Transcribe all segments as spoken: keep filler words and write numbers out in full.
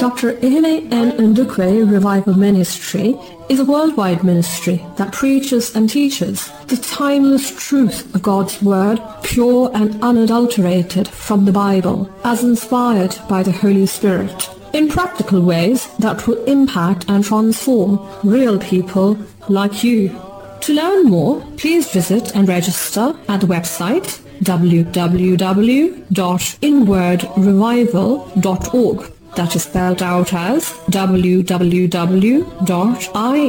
Doctor Ihene N. Ndukwe Revival Ministry is a worldwide ministry that preaches and teaches the timeless truth of God's Word, pure and unadulterated from the Bible, as inspired by the Holy Spirit, in practical ways that will impact and transform real people like you. To learn more, please visit and register at the website w w w dot inward revival dot org. That is spelled out as w w w dot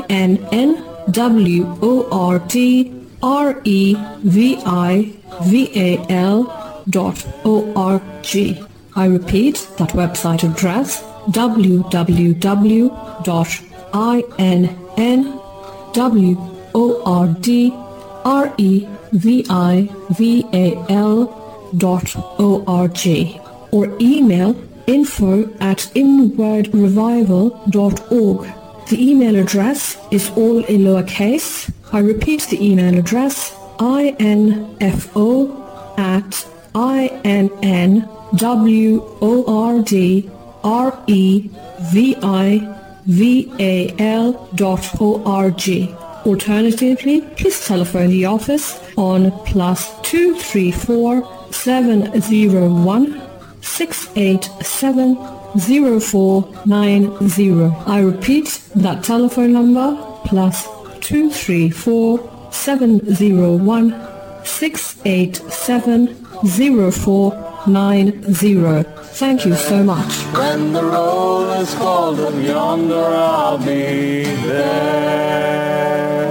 inward revival dot org. I repeat that website address, w w w dot inward revival dot org, or email info at inward revival dot org. The email address is all in lowercase. I repeat the email address, info at inwardrevival dot org. Alternatively, please telephone the office on plus two three four seven zero one six eight seven zero four nine zero. I repeat that telephone number, plus two three four seven zero one six eight seven zero four nine zero. Thank you so much. When the roll is called up yonder, I'll be there.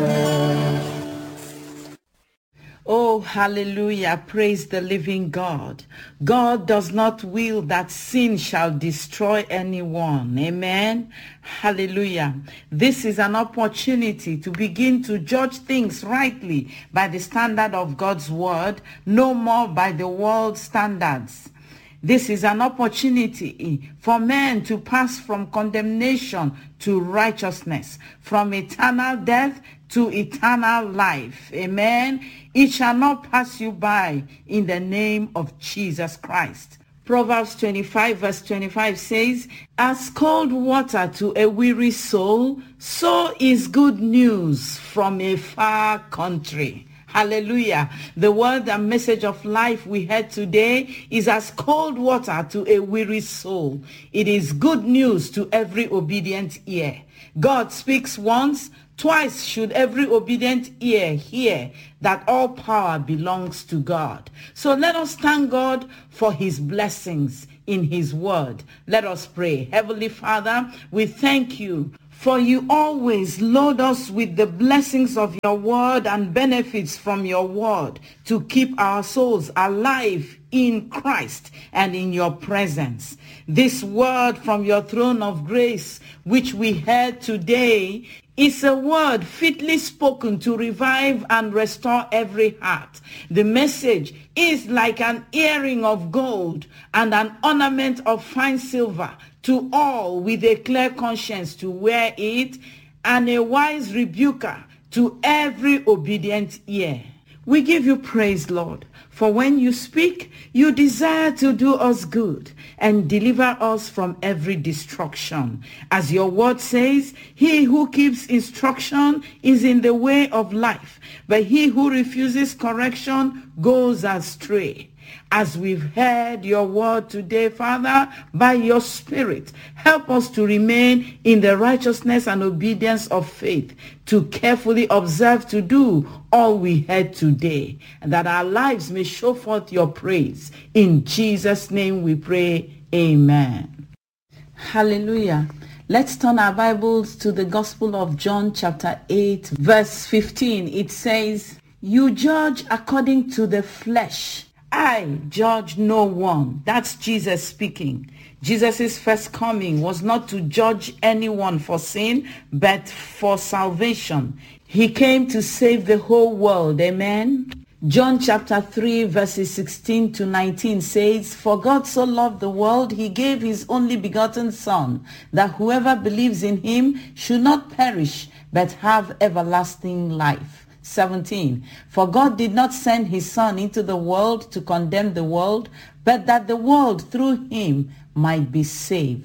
Oh, hallelujah. Praise the living God. God does not will that sin shall destroy anyone. Amen. Hallelujah. This is an opportunity to begin to judge things rightly by the standard of God's word, no more by the world's standards. This is an opportunity for men to pass from condemnation to righteousness, from eternal death to eternal life. Amen. It shall not pass you by in the name of Jesus Christ. Proverbs twenty-five verse twenty-five says, as cold water to a weary soul, so is good news from a far country. Hallelujah. The word and message of life we heard today is as cold water to a weary soul. It is good news to every obedient ear. God speaks once, twice should every obedient ear hear that all power belongs to God. So let us thank God for his blessings in his word. Let us pray. Heavenly Father, we thank you for you always load us with the blessings of your word and benefits from your word to keep our souls alive in Christ and in your presence. This word from your throne of grace, which we heard today, is a word fitly spoken to revive and restore every heart. The message is like an earring of gold and an ornament of fine silver to all with a clear conscience to wear it, and a wise rebuker to every obedient ear. We give you praise, Lord, for when you speak, you desire to do us good and deliver us from every destruction. As your word says, he who keeps instruction is in the way of life, but he who refuses correction goes astray. As we've heard your word today, Father, by your Spirit, help us to remain in the righteousness and obedience of faith, to carefully observe to do all we heard today, and that our lives may show forth your praise. In Jesus' name we pray, amen. Hallelujah. Let's turn our Bibles to the Gospel of John chapter eight, verse fifteen. It says, you judge according to the flesh. I judge no one. That's Jesus speaking. Jesus' first coming was not to judge anyone for sin, but for salvation. He came to save the whole world. Amen. John chapter three verses sixteen to nineteen says, for God so loved the world, he gave his only begotten Son, that whoever believes in him should not perish, but have everlasting life. seventeen. For God did not send his Son into the world to condemn the world, but that the world through him might be saved.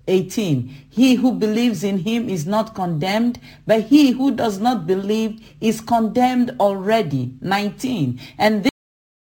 eighteen. He who believes in him is not condemned, but he who does not believe is condemned already. nineteen. And this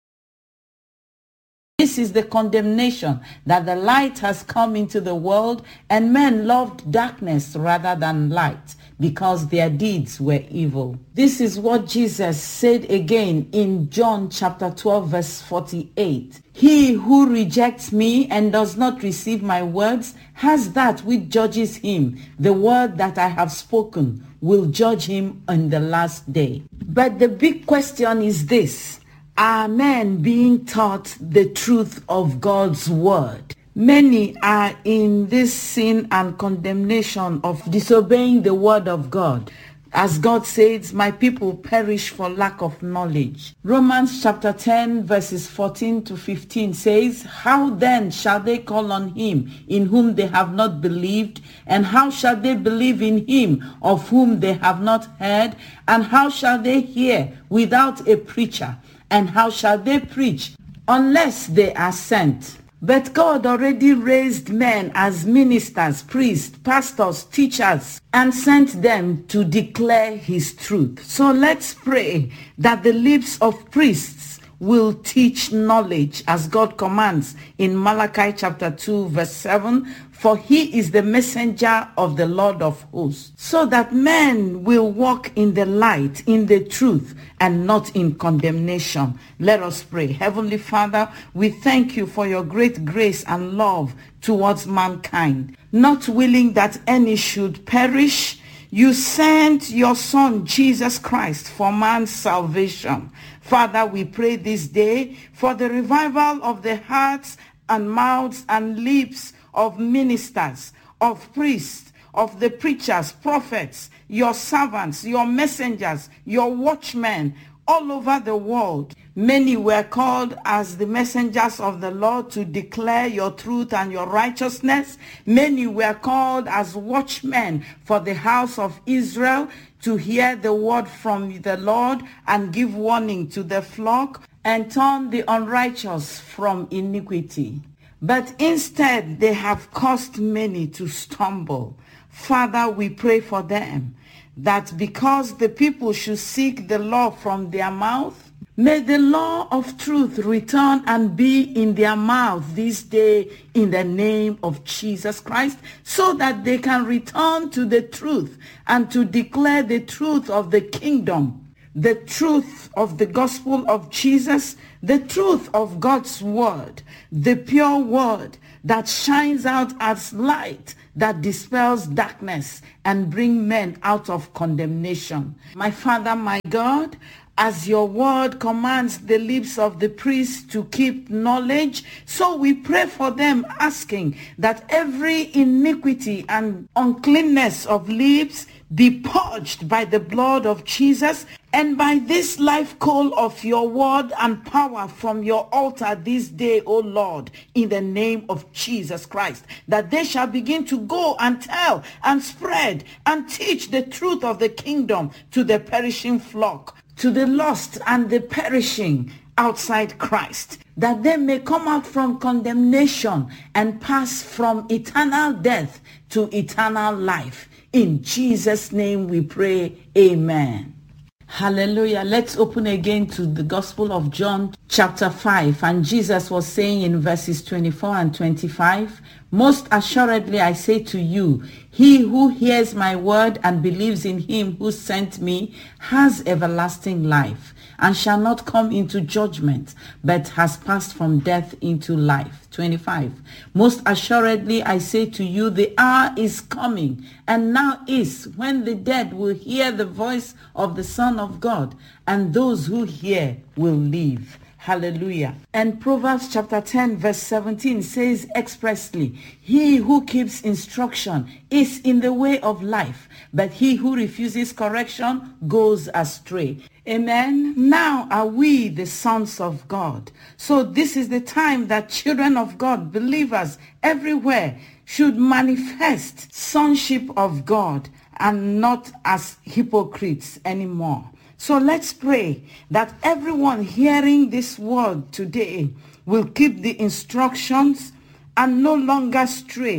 This is the condemnation, that the light has come into the world, and men loved darkness rather than light, because their deeds were evil. This is what Jesus said again in John chapter twelve, verse forty-eight. He who rejects me and does not receive my words has that which judges him. The word that I have spoken will judge him on the last day. But the big question is this: are men being taught the truth of God's word? Many are in this sin and condemnation of disobeying the word of God. As God says, my people perish for lack of knowledge. Romans chapter ten verses fourteen to fifteen says, how then shall they call on him in whom they have not believed? And how shall they believe in him of whom they have not heard? And how shall they hear without a preacher? And how shall they preach unless they are sent? But God already raised men as ministers, priests, pastors, teachers, and sent them to declare his truth. So let's pray that the lips of priests will teach knowledge as God commands in Malachi chapter two verse seven. For he is the messenger of the Lord of hosts, so that men will walk in the light, in the truth, and not in condemnation. Let us pray. Heavenly Father, we thank you for your great grace and love towards mankind. Not willing that any should perish, you sent your Son, Jesus Christ, for man's salvation. Father, we pray this day for the revival of the hearts and mouths and lips of ministers, of priests, of the preachers, prophets, your servants, your messengers, your watchmen all over the world. Many were called as the messengers of the Lord to declare your truth and your righteousness. Many were called as watchmen for the house of Israel to hear the word from the Lord and give warning to the flock and turn the unrighteous from iniquity. But instead, they have caused many to stumble. Father, we pray for them, that because the people should seek the law from their mouth, may the law of truth return and be in their mouth this day in the name of Jesus Christ, so that they can return to the truth and to declare the truth of the kingdom, the truth of the gospel of Jesus, the truth of God's word, the pure word that shines out as light, that dispels darkness and bring men out of condemnation. My Father, my God, as your word commands the lips of the priests to keep knowledge, so we pray for them, asking that every iniquity and uncleanness of lips be purged by the blood of Jesus and by this life coal of your word and power from your altar this day, O Lord, in the name of Jesus Christ, that they shall begin to go and tell and spread and teach the truth of the kingdom to the perishing flock, to the lost and the perishing outside Christ, that they may come out from condemnation and pass from eternal death to eternal life. In Jesus' name we pray, amen. Hallelujah. Let's open again to the Gospel of John chapter five. And Jesus was saying in verses twenty-four and twenty-five, most assuredly I say to you, he who hears my word and believes in him who sent me has everlasting life, and shall not come into judgment, but has passed from death into life. twenty-five. Most assuredly I say to you, the hour is coming, and now is, when the dead will hear the voice of the Son of God, and those who hear will live. Hallelujah. And Proverbs chapter ten verse seventeen says expressly, he who keeps instruction is in the way of life, but he who refuses correction goes astray. Amen. Now are we the sons of God. So this is the time that children of God, believers everywhere, should manifest sonship of God and not as hypocrites anymore. So let's pray that everyone hearing this word today will keep the instructions and no longer stray,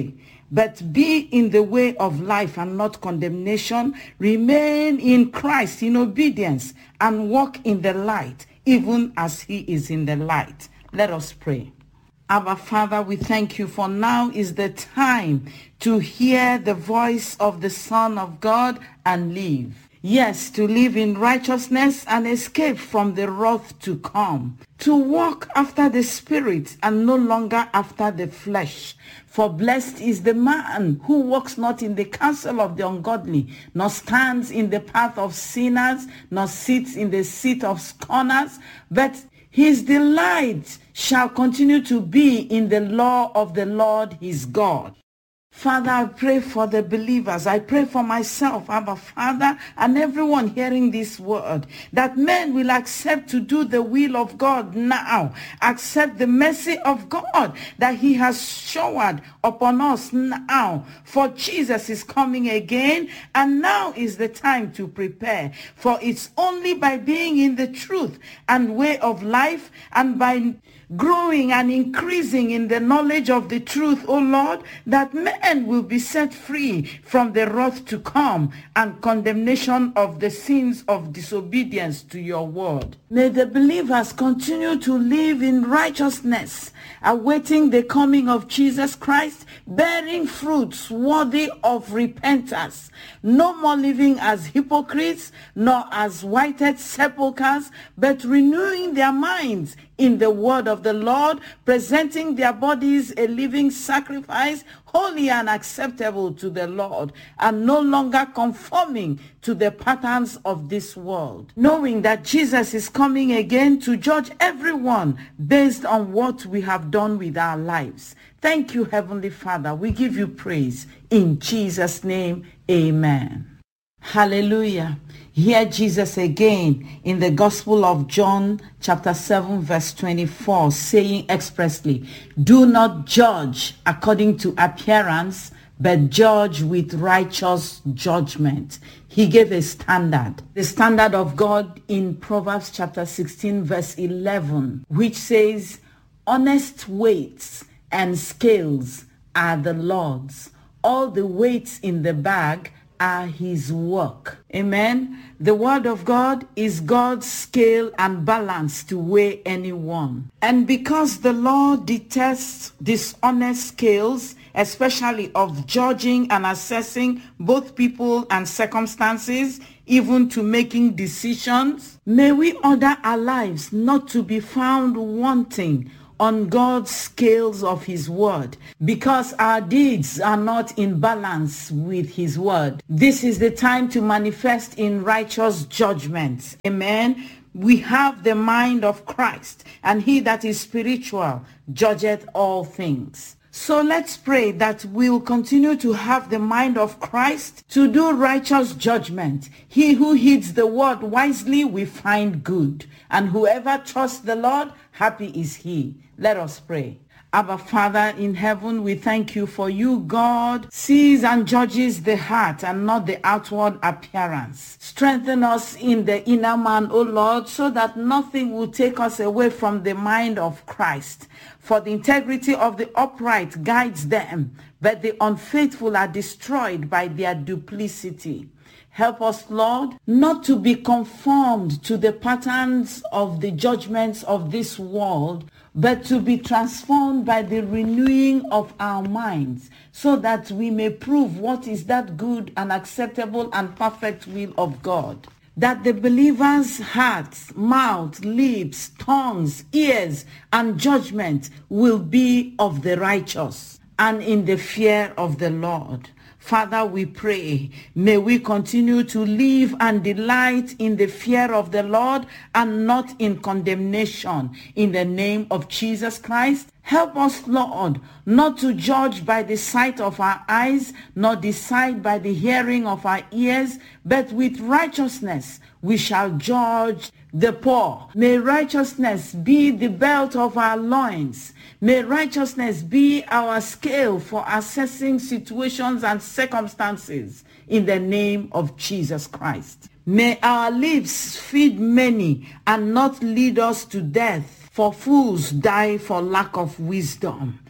but be in the way of life and not condemnation. Remain in Christ in obedience and walk in the light, even as he is in the light. Let us pray. Abba Father, we thank you, for now is the time to hear the voice of the Son of God and live. Yes, to live in righteousness and escape from the wrath to come. To walk after the Spirit and no longer after the flesh. For blessed is the man who walks not in the counsel of the ungodly, nor stands in the path of sinners, nor sits in the seat of scorners, but his delight shall continue to be in the law of the Lord his God. Father, I pray for the believers. I pray for myself, Abba Father, and everyone hearing this word, that men will accept to do the will of God now. Accept the mercy of God that he has showered upon us now. For Jesus is coming again, and now is the time to prepare. For it's only by being in the truth and way of life, and by growing and increasing in the knowledge of the truth, O Lord, that men will be set free from the wrath to come and condemnation of the sins of disobedience to your word. May the believers continue to live in righteousness, awaiting the coming of Jesus Christ, bearing fruits worthy of repentance. No more living as hypocrites, nor as whited sepulchres, but renewing their minds in the word of the Lord, presenting their bodies a living sacrifice, holy and acceptable to the Lord, and no longer conforming to the patterns of this world, knowing that Jesus is coming again to judge everyone based on what we have done with our lives. Thank you, Heavenly Father. We give you praise. In Jesus' name, amen. Hallelujah. Hear Jesus again in the Gospel of John chapter seven verse twenty-four, saying expressly, do not judge according to appearance, but judge with righteous judgment. He gave a standard, the standard of God in Proverbs chapter sixteen verse eleven, which says, honest weights and scales are the Lord's. All the weights in the bag are his work. Amen. The word of God is God's scale and balance to weigh anyone. And because the Lord detests dishonest scales, especially of judging and assessing both people and circumstances, even to making decisions, may we order our lives not to be found wanting on God's scales of his word, because our deeds are not in balance with his word. This is the time to manifest in righteous judgment. Amen. We have the mind of Christ, and he that is spiritual judgeth all things. So let's pray that we'll continue to have the mind of Christ to do righteous judgment. He who heeds the word wisely will find good, and whoever trusts the Lord, happy is he. Let us pray. Abba Father in heaven, we thank you for you, God, sees and judges the heart and not the outward appearance. Strengthen us in the inner man, O Lord, so that nothing will take us away from the mind of Christ. For the integrity of the upright guides them, but the unfaithful are destroyed by their duplicity. Help us, Lord, not to be conformed to the patterns of the judgments of this world, but to be transformed by the renewing of our minds, so that we may prove what is that good and acceptable and perfect will of God. That the believer's hearts, mouth, lips, tongues, ears, and judgment will be of the righteous and in the fear of the Lord. Father, we pray, may we continue to live and delight in the fear of the Lord and not in condemnation. In the name of Jesus Christ, help us, Lord, not to judge by the sight of our eyes, nor decide by the hearing of our ears, but with righteousness we shall judge the poor. May righteousness be the belt of our loins. May righteousness be our scale for assessing situations and circumstances in the name of Jesus Christ. May our lips feed many and not lead us to death, for fools die for lack of wisdom.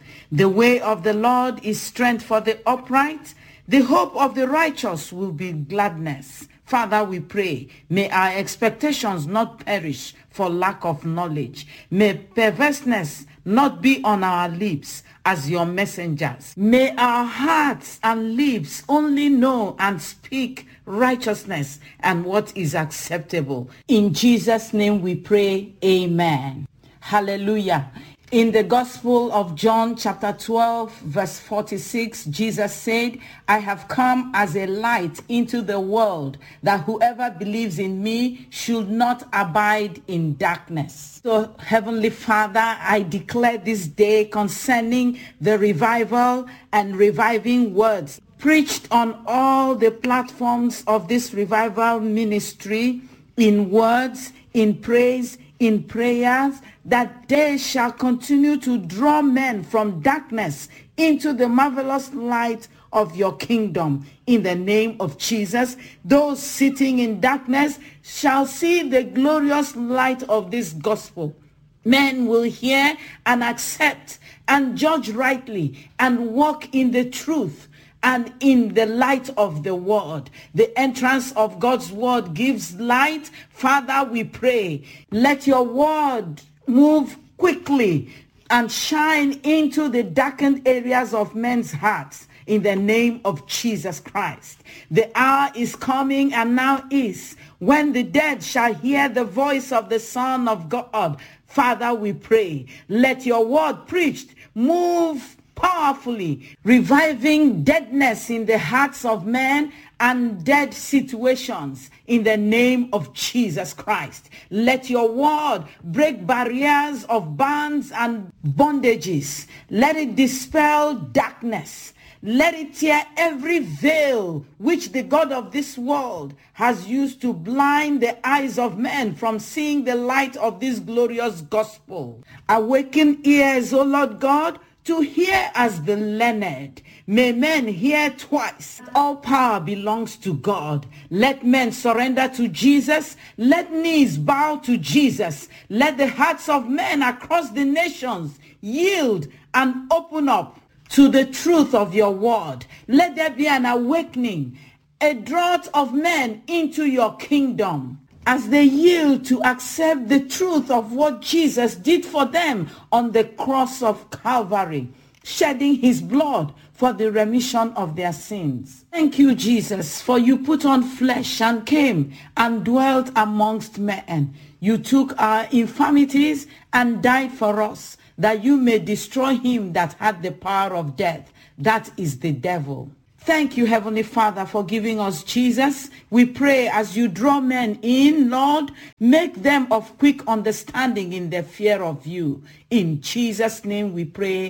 The way of the Lord is strength for the upright. The hope of the righteous will be gladness. Father, we pray, may our expectations not perish for lack of knowledge. May perverseness not be on our lips as your messengers. May our hearts and lips only know and speak righteousness and what is acceptable. In Jesus' name we pray, amen. Hallelujah. In the Gospel of John chapter twelve verse forty-six, Jesus said, I have come as a light into the world, that whoever believes in me should not abide in darkness. So, Heavenly Father, I declare this day concerning the revival and reviving words preached on all the platforms of this revival ministry, in words, in praise, in prayers, that they shall continue to draw men from darkness into the marvelous light of your kingdom. In the name of Jesus, those sitting in darkness shall see the glorious light of this gospel. Men will hear and accept and judge rightly and walk in the truth and in the light of the word. The entrance of God's word gives light. Father, we pray, let your word move quickly and shine into the darkened areas of men's hearts in the name of Jesus Christ. The hour is coming and now is when the dead shall hear the voice of the Son of God. Father, we pray, let your word preached move powerfully, reviving deadness in the hearts of men and dead situations in the name of Jesus Christ. Let your word break barriers of bands and bondages. Let it dispel darkness. Let it tear every veil which the God of this world has used to blind the eyes of men from seeing the light of this glorious gospel. Awaken ears, O Lord God, to hear as the learned. May men hear twice. All power belongs to God. Let men surrender to Jesus. Let knees bow to Jesus. Let the hearts of men across the nations yield and open up to the truth of your word. Let there be an awakening, a drought of men into your kingdom, as they yield to accept the truth of what Jesus did for them on the cross of Calvary, shedding his blood for the remission of their sins. Thank you, Jesus, for you put on flesh and came and dwelt amongst men. You took our infirmities and died for us, that you may destroy him that had the power of death, that is the devil. Thank you, Heavenly Father, for giving us Jesus. We pray as you draw men in, Lord, make them of quick understanding in the fear of you. In Jesus' name we pray,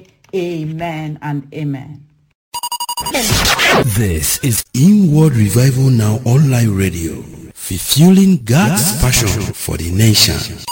amen and amen. This is Inward Revival Now Online Radio, fulfilling God's passion for the nation.